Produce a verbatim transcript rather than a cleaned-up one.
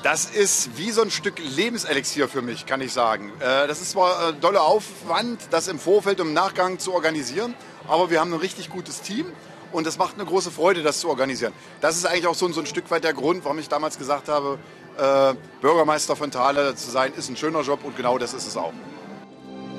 Das ist wie so ein Stück Lebenselixier für mich, kann ich sagen. Das ist zwar ein doller Aufwand, das im Vorfeld und im Nachgang zu organisieren, aber wir haben ein richtig gutes Team und es macht eine große Freude, das zu organisieren. Das ist eigentlich auch so ein, so ein Stück weit der Grund, warum ich damals gesagt habe, äh, Bürgermeister von Thale zu sein, ist ein schöner Job und genau das ist es auch.